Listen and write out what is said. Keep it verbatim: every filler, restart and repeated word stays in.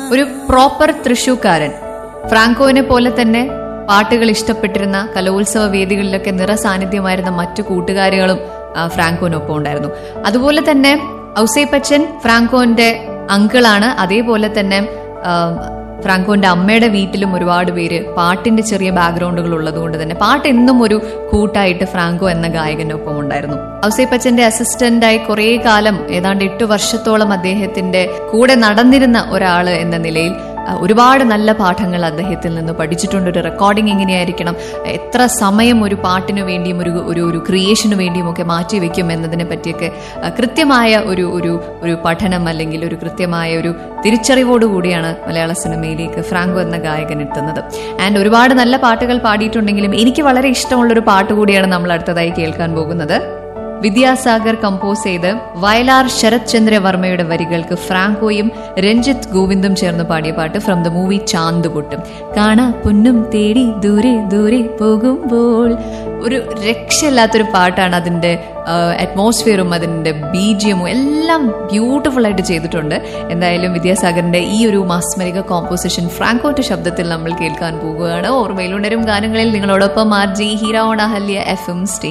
ഒരു പ്രോപ്പർ തൃശൂക്കാരൻ. ഫ്രാങ്കോവിനെ പോലെ തന്നെ പാട്ടുകൾ ഇഷ്ടപ്പെട്ടിരുന്ന, കലോത്സവ വേദികളിലൊക്കെ നിറസാന്നിധ്യമായിരുന്ന മറ്റു കൂട്ടുകാരികളും ഫ്രാങ്കോനൊപ്പം ഉണ്ടായിരുന്നു. അതുപോലെ തന്നെ ഔസേപ്പച്ചൻ ഫ്രാങ്കോന്റെ അങ്കിളാണ്. അതേപോലെ തന്നെ ഫ്രാങ്കോന്റെ അമ്മയുടെ വീട്ടിലും ഒരുപാട് പേര് പാട്ടിന്റെ ചെറിയ ബാക്ക്ഗ്രൗണ്ടുകൾ ഉള്ളതുകൊണ്ട് തന്നെ പാട്ട് എന്നും ഒരു കൂട്ടായിട്ട് ഫ്രാങ്കോ എന്ന ഗായകനൊപ്പം ഉണ്ടായിരുന്നു. ഔസേപ്പച്ചന്റെ അസിസ്റ്റന്റായി കുറെ കാലം, ഏതാണ്ട് എട്ടു വർഷത്തോളം അദ്ദേഹത്തിന്റെ കൂടെ നടന്നിരുന്ന ഒരാള് എന്ന നിലയിൽ ഒരുപാട് നല്ല പാഠങ്ങൾ അദ്ദേഹത്തിൽ നിന്ന് പഠിച്ചിട്ടുണ്ട്. ഒരു റെക്കോർഡിംഗ് എങ്ങനെയായിരിക്കണം, എത്ര സമയം ഒരു പാട്ടിനു വേണ്ടിയും ഒരു ഒരു ഒരു ക്രിയേഷന് വേണ്ടിയും ഒക്കെ മാറ്റിവെക്കും എന്നതിനെ പറ്റിയൊക്കെ കൃത്യമായ ഒരു ഒരു ഒരു പഠനം അല്ലെങ്കിൽ ഒരു കൃത്യമായ ഒരു തിരിച്ചറിവോടുകൂടിയാണ് മലയാള സിനിമയിലേക്ക് ഫ്രാങ്കോ എന്ന ഗായകൻ എത്തുന്നത്. ആൻഡ് ഒരുപാട് നല്ല പാട്ടുകൾ പാടിയിട്ടുണ്ടെങ്കിലും എനിക്ക് വളരെ ഇഷ്ടമുള്ളൊരു പാട്ട് കൂടിയാണ് നമ്മൾ അടുത്തതായി കേൾക്കാൻ പോകുന്നത്. വിദ്യാസാഗർ കമ്പോസ് ചെയ്ത് വയലാർ ശരത് ചന്ദ്രവർമ്മയുടെ വരികൾക്ക് ഫ്രാങ്കോയും രഞ്ജിത്ത് ഗോവിന്ദും ചേർന്ന് പാടിയ പാട്ട് ഫ്രം ദ മൂവി ചാന്തുപൊട്ടും. കാണാ പൊന്നും തേടി ദൂരെ ദൂരെ പോകുമ്പോൾ. ഒരു രക്ഷയില്ലാത്തൊരു പാട്ടാണ്. അതിന്റെ അറ്റ്മോസ്ഫിയറും അതിന്റെ ബീജിയമും എല്ലാം ബ്യൂട്ടിഫുൾ ആയിട്ട് ചെയ്തിട്ടുണ്ട്. എന്തായാലും വിദ്യാസാഗറിന്റെ ഈ ഒരു മാസ്മരിക കോമ്പോസിഷൻ ഫ്രാങ്കോന്റെ ശബ്ദത്തിൽ നമ്മൾ കേൾക്കാൻ പോകുകയാണ്. ഓർമ്മയിലുണരും ഗാനങ്ങളിൽ നിങ്ങളോടൊപ്പം R G Hira on Ahalya F M stay